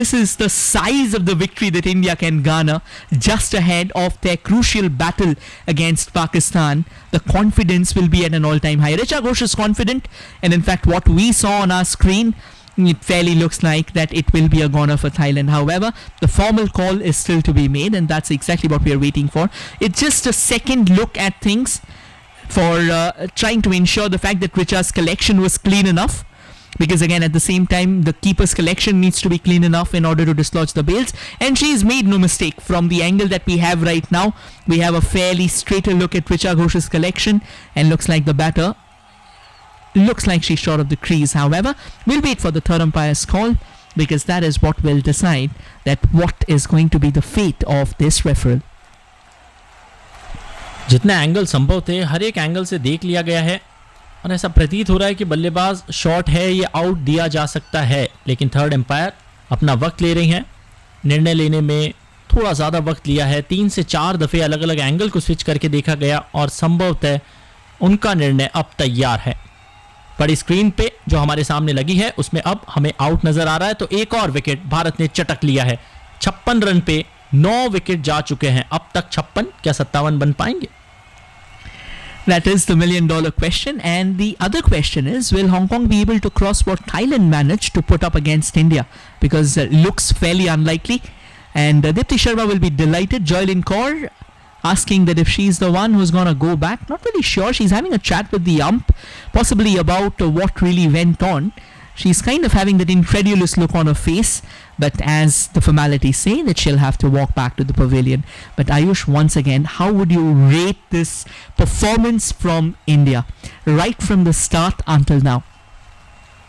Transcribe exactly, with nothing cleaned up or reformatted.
This is the size of the victory that India can garner just ahead of their crucial battle against Pakistan. The confidence will be at an all-time high. Richa Ghosh is confident, and in fact what we saw on our screen, it fairly looks like that it will be a goner for Thailand. However, the formal call is still to be made, and that's exactly what we are waiting for. It's just a second look at things for uh, trying to ensure the fact that Richa's collection was clean enough. Because again, at the same time, the keeper's collection needs to be clean enough in order to dislodge the bails. And she's made no mistake. From the angle that we have right now, we have a fairly straighter look at Richa Ghosh's collection. And looks like the batter looks like she's short of the crease. However, we'll wait for the third umpire's call, because that is what will decide that what is going to be the fate of this referral. जितने angle संभव थे हर एक angle से देख लिया गया है और ऐसा प्रतीत हो रहा है कि बल्लेबाज शॉट है, ये आउट दिया जा सकता है, लेकिन थर्ड एम्पायर अपना वक्त ले रही हैं. निर्णय लेने में थोड़ा ज़्यादा वक्त लिया है. तीन से चार दफ़े अलग अलग एंगल को स्विच करके देखा गया और संभवतः उनका निर्णय अब तैयार है. बड़ी स्क्रीन पे जो हमारे सामने लगी है उसमें अब हमें आउट नज़र आ रहा है. तो एक और विकेट भारत ने चटक लिया है. छप्पन रन पे नौ विकेट जा चुके हैं. अब तक छप्पन, क्या सत्तावन बन पाएंगे? That is the million dollar question. And the other question is, will Hong Kong be able to cross what Thailand managed to put up against India? Because it uh, looks fairly unlikely. And uh, Dipti Sharma will be delighted. Joylyn Kaur asking that if she's the one who's going to go back. Not really sure. She's having a chat with the ump, possibly about uh, what really went on. She's kind of having that incredulous look on her face, but as the formalities say, that she'll have to walk back to the pavilion. But Ayush, once again, how would you rate this performance from India right from the start until now?